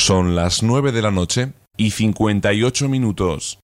Son las 9 de la noche y 58 minutos.